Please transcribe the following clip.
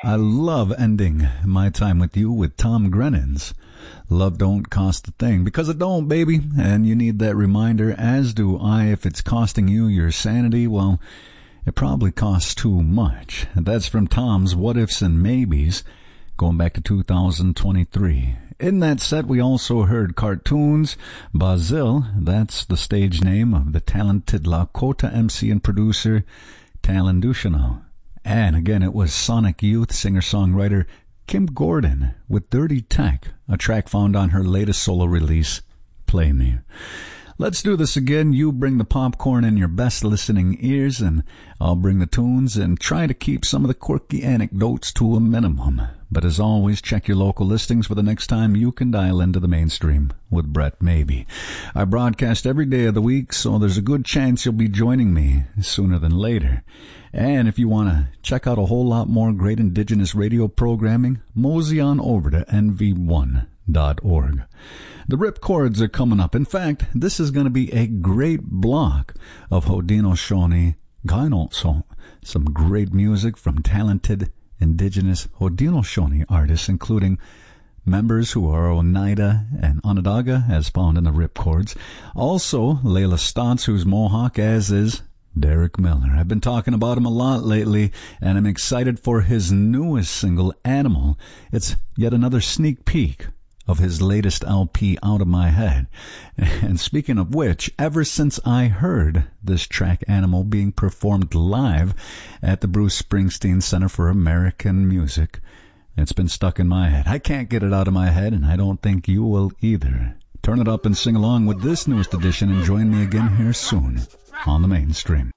I love ending my time with you with Tom Grennan's Love Don't Cost a Thing, because it don't, baby, and you need that reminder, as do I. If it's costing you your sanity, well, it probably costs too much. And that's from Tom's What Ifs and Maybes, going back to 2023. In that set, we also heard Cartoons, Bazil, that's the stage name of the talented Lakota MC and producer, Talon Ducheneau. And again, it was Sonic Youth singer-songwriter Kim Gordon with Dirty Tech, a track found on her latest solo release, Play Me. Let's do this again. You bring the popcorn in your best listening ears, and I'll bring the tunes and try to keep some of the quirky anecdotes to a minimum. But as always, check your local listings for the next time you can dial into the mainstream with Brett Maybe. I broadcast every day of the week, so there's a good chance you'll be joining me sooner than later. And if you want to check out a whole lot more great Indigenous radio programming, mosey on over to nv1.org. The Ripcords are coming up. In fact, this is going to be a great block of Haudenosaunee Gainotso. Some great music from talented Indigenous Haudenosaunee artists, including members who are Oneida and Onondaga, as found in the Ripcords. Also, Layla Stotts, who's Mohawk, as is Derek Miller. I've been talking about him a lot lately, and I'm excited for his newest single, Animal. It's yet another sneak peek of his latest LP, Out of My Head. And speaking of which, ever since I heard this track, Animal, being performed live at the Bruce Springsteen Center for American Music, it's been stuck in my head. I can't get it out of my head, and I don't think you will either. Turn it up and sing along with this newest edition, and join me again here soon on the mainstream.